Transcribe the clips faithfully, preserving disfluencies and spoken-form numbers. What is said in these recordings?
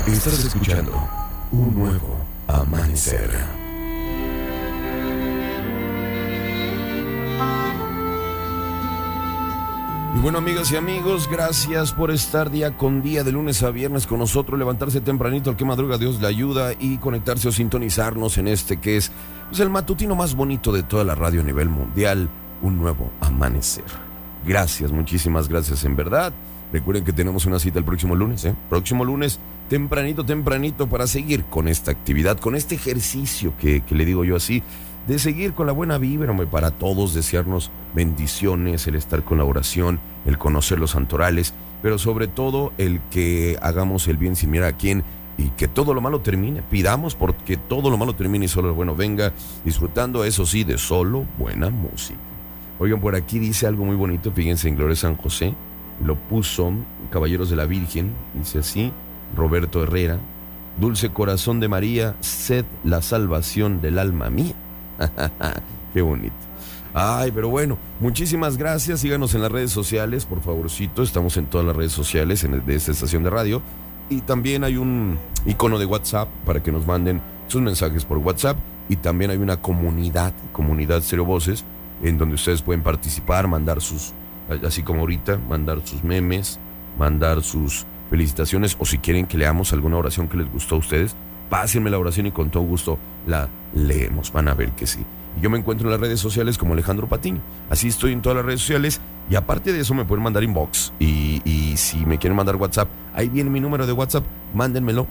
Estás escuchando un nuevo amanecer. Y bueno, amigas y amigos, gracias por estar día con día, de lunes a viernes con nosotros, levantarse tempranito, al que madruga Dios le ayuda, y conectarse o sintonizarnos en este que es pues, el matutino más bonito de toda la radio a nivel mundial, un nuevo amanecer. Gracias, muchísimas gracias en verdad. Recuerden que tenemos una cita el próximo lunes, ¿eh? Próximo lunes, tempranito, tempranito, para seguir con esta actividad, con este ejercicio que, que le digo yo así, de seguir con la buena vibra, hombre, para todos, desearnos bendiciones, el estar con la oración, el conocer los santorales, pero sobre todo el que hagamos el bien sin mirar a quién y que todo lo malo termine. Pidamos porque todo lo malo termine y solo lo bueno venga, disfrutando, eso sí, de solo buena música. Oigan, por aquí dice algo muy bonito, fíjense, en Gloria San José, lo puso Caballeros de la Virgen, dice así, Roberto Herrera: Dulce corazón de María, sed la salvación del alma mía. Qué bonito. Ay, pero bueno, muchísimas gracias. Síganos en las redes sociales, por favorcito. Estamos en todas las redes sociales en el, de esta estación de radio. Y también hay un icono de WhatsApp para que nos manden sus mensajes por WhatsApp. Y también hay una comunidad, comunidad Cero Voces, en donde ustedes pueden participar, mandar sus, así como ahorita, mandar sus memes, mandar sus felicitaciones, o si quieren que leamos alguna oración que les gustó a ustedes, pásenme la oración y con todo gusto la leemos, van a ver que sí. Y yo me encuentro en las redes sociales como Alejandro Patiño, así estoy en todas las redes sociales, y aparte de eso me pueden mandar inbox, y, y si me quieren mandar WhatsApp, ahí viene mi número de WhatsApp, mándenmelo,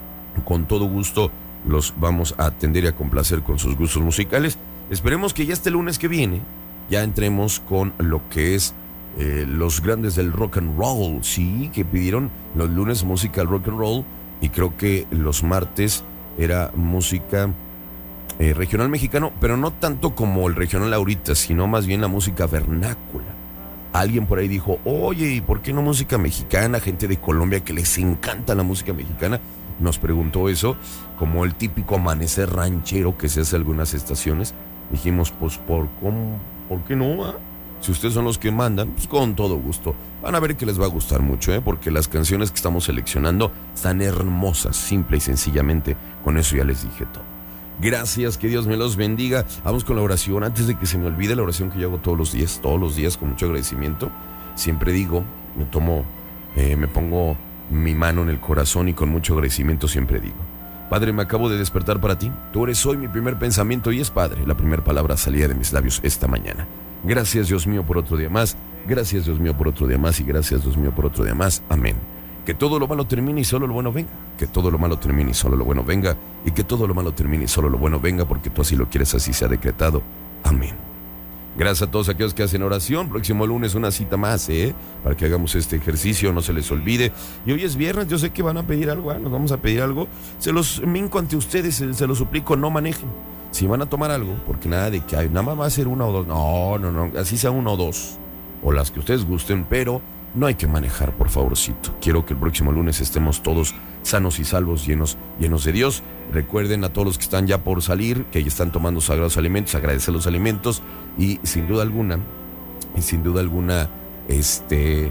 con todo gusto los vamos a atender y a complacer con sus gustos musicales. Esperemos que ya este lunes que viene ya entremos con lo que es eh, los grandes del rock and roll, sí, que pidieron los lunes música rock and roll, y creo que los martes era música eh, regional mexicano, pero no tanto como el regional ahorita, sino más bien la música vernácula. Alguien por ahí dijo, oye, ¿y por qué no música mexicana? Gente de Colombia que les encanta la música mexicana nos preguntó eso, como el típico amanecer ranchero que se hace en algunas estaciones. Dijimos, pues, ¿por, cómo, ¿por qué no? ¿Eh? Si ustedes son los que mandan, pues con todo gusto. Van a ver que les va a gustar mucho, ¿eh? Porque las canciones que estamos seleccionando están hermosas, simple y sencillamente. Con eso ya les dije todo. Gracias, que Dios me los bendiga. Vamos con la oración. Antes de que se me olvide la oración que yo hago todos los días, todos los días con mucho agradecimiento. Siempre digo, me tomo, eh, me pongo mi mano en el corazón y con mucho agradecimiento siempre digo: Padre, me acabo de despertar para ti. Tú eres hoy mi primer pensamiento y es Padre. La primera palabra salía de mis labios esta mañana. Gracias, Dios mío, por otro día más. Gracias, Dios mío, por otro día más. Y gracias, Dios mío, por otro día más. Amén. Que todo lo malo termine y solo lo bueno venga. Que todo lo malo termine y solo lo bueno venga. Y que todo lo malo termine y solo lo bueno venga, porque tú así lo quieres, así sea decretado. Amén. Gracias a todos aquellos que hacen oración. Próximo lunes una cita más, ¿eh? Para que hagamos este ejercicio, no se les olvide. Y hoy es viernes, yo sé que van a pedir algo, ¿eh? Nos vamos a pedir algo. Se los minco ante ustedes, se, se los suplico, no manejen. Si van a tomar algo, porque nada de que hay, nada más va a ser una o dos. No, no, no, así sea uno o dos. O las que ustedes gusten, pero no hay que manejar, por favorcito. Quiero que el próximo lunes estemos todos sanos y salvos, llenos, llenos de Dios. Recuerden a todos los que están ya por salir, que ya están tomando sagrados alimentos, agradecer los alimentos. Y sin duda alguna, y sin duda alguna, este...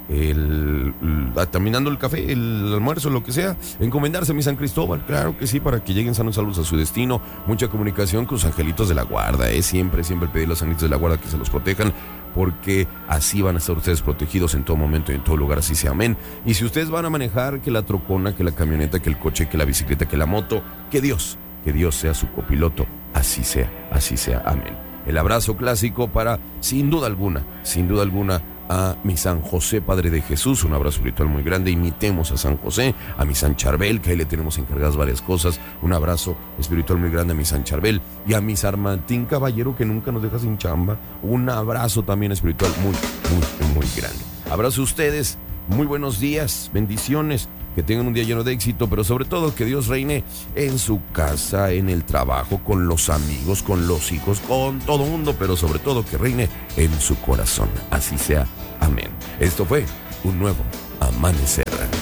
El, el, terminando el café, el almuerzo, lo que sea, encomendarse a mi San Cristóbal, claro que sí, para que lleguen sanos y salvos a su destino. Mucha comunicación con los angelitos de la guarda, ¿eh? Siempre, siempre pedir a los angelitos de la guarda que se los protejan, porque así van a estar ustedes protegidos en todo momento y en todo lugar, así sea, amén. Y si ustedes van a manejar, que la trocona, que la camioneta, que el coche, que la bicicleta, que la moto, que Dios, que Dios sea su copiloto, así sea, así sea, amén. El abrazo clásico para, sin duda alguna, sin duda alguna, a mi San José, Padre de Jesús, un abrazo espiritual muy grande. Imitemos a San José, a mi San Charbel, que ahí le tenemos encargadas varias cosas. Un abrazo espiritual muy grande a mi San Charbel. Y a mi San Martín Caballero, que nunca nos deja sin chamba. Un abrazo también espiritual muy, muy, muy grande. Abrazo a ustedes, muy buenos días, bendiciones. Que tengan un día lleno de éxito, pero sobre todo que Dios reine en su casa, en el trabajo, con los amigos, con los hijos, con todo mundo, pero sobre todo que reine en su corazón. Así sea. Amén. Esto fue un nuevo amanecer.